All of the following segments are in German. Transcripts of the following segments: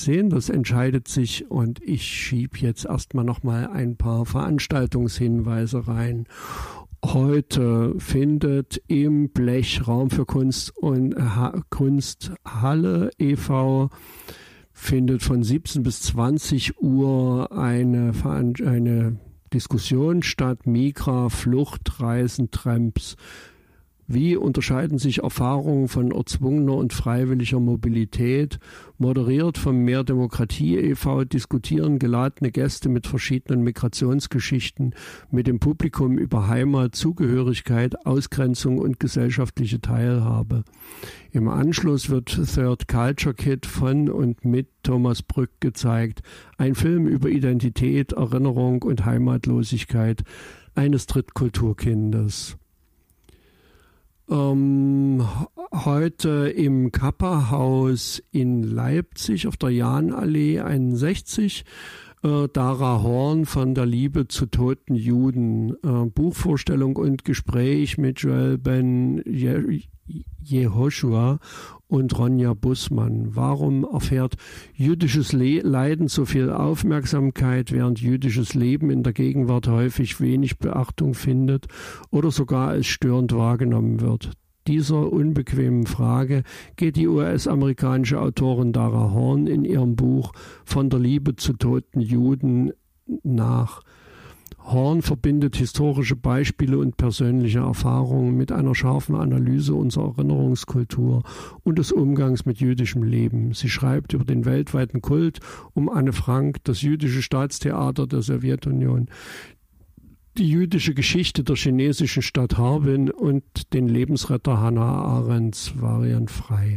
sehen, das entscheidet sich, und ich schiebe jetzt erstmal nochmal ein paar Veranstaltungshinweise rein. Heute findet im Blech Raum für Kunst und Kunsthalle e.V. findet von 17 bis 20 Uhr eine Diskussion statt: Migra, Flucht, Reisen, Tramps. Wie unterscheiden sich Erfahrungen von erzwungener und freiwilliger Mobilität? Moderiert vom Mehr Demokratie e.V. diskutieren geladene Gäste mit verschiedenen Migrationsgeschichten mit dem Publikum über Heimat, Zugehörigkeit, Ausgrenzung und gesellschaftliche Teilhabe. Im Anschluss wird Third Culture Kit von und mit Thomas Brück gezeigt. Ein Film über Identität, Erinnerung und Heimatlosigkeit eines Drittkulturkindes. Heute im Kappa-Haus in Leipzig auf der Jahnallee 61, Dara Horn von der Liebe zu toten Juden, Buchvorstellung und Gespräch mit Joel Ben Jehoshua und Ronja Bussmann. Warum erfährt jüdisches Leiden so viel Aufmerksamkeit, während jüdisches Leben in der Gegenwart häufig wenig Beachtung findet oder sogar als störend wahrgenommen wird? Dieser unbequemen Frage geht die US-amerikanische Autorin Dara Horn in ihrem Buch Von der Liebe zu toten Juden nach. Horn verbindet historische Beispiele und persönliche Erfahrungen mit einer scharfen Analyse unserer Erinnerungskultur und des Umgangs mit jüdischem Leben. Sie schreibt über den weltweiten Kult um Anne Frank, das jüdische Staatstheater der Sowjetunion, die jüdische Geschichte der chinesischen Stadt Harbin und den Lebensretter Hannah Arendts variantfrei.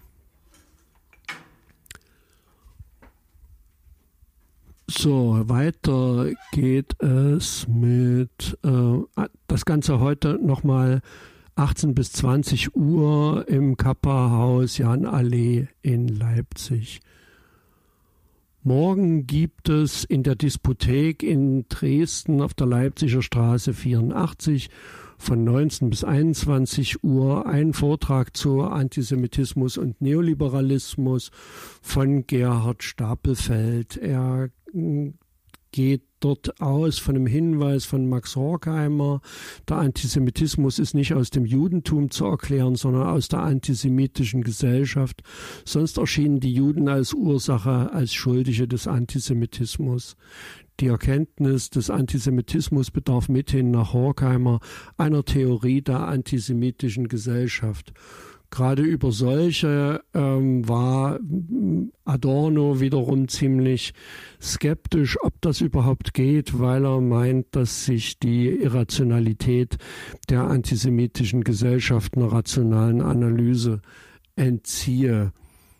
So, weiter geht es mit, das Ganze heute nochmal 18 bis 20 Uhr im Kappa-Haus Jahnallee in Leipzig. Morgen gibt es in der Disputhek in Dresden auf der Leipziger Straße 84 von 19 bis 21 Uhr einen Vortrag zu Antisemitismus und Neoliberalismus von Gerhard Stapelfeld. Er geht dort aus von einem Hinweis von Max Horkheimer: Der Antisemitismus ist nicht aus dem Judentum zu erklären, sondern aus der antisemitischen Gesellschaft. Sonst erschienen die Juden als Ursache, als Schuldige des Antisemitismus. Die Erkenntnis des Antisemitismus bedarf mithin nach Horkheimer einer Theorie der antisemitischen Gesellschaft. Gerade über solche war Adorno wiederum ziemlich skeptisch, ob das überhaupt geht, weil er meint, dass sich die Irrationalität der antisemitischen Gesellschaft einer rationalen Analyse entziehe.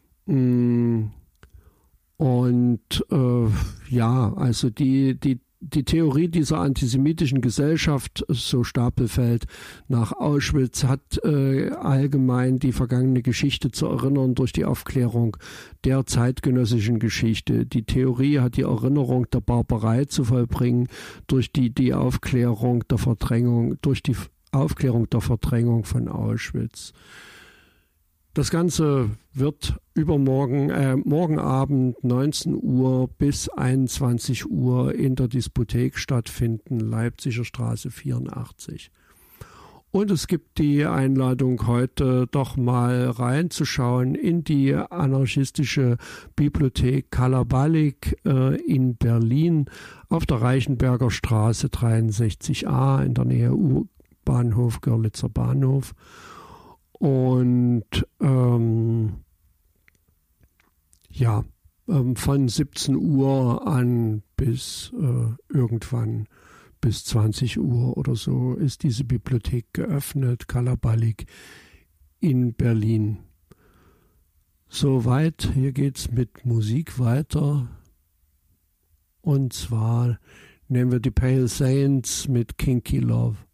Also die Theorie dieser antisemitischen Gesellschaft, so Stapelfeld, nach Auschwitz hat allgemein die vergangene Geschichte zu erinnern durch die Aufklärung der zeitgenössischen Geschichte. Die Theorie hat die Erinnerung der Barbarei zu vollbringen durch die Aufklärung der Verdrängung von Auschwitz. Das Ganze wird morgen Abend 19 Uhr bis 21 Uhr in der Disputhek stattfinden, Leipziger Straße 84. Und es gibt die Einladung, heute doch mal reinzuschauen in die anarchistische Bibliothek Kalabalik in Berlin auf der Reichenberger Straße 63a in der Nähe U-Bahnhof, Görlitzer Bahnhof. Und von 17 Uhr an bis irgendwann bis 20 Uhr oder so ist diese Bibliothek geöffnet, Kalabalik in Berlin. Soweit, hier geht's mit Musik weiter. Und zwar nehmen wir die Pale Saints mit Kinky Love.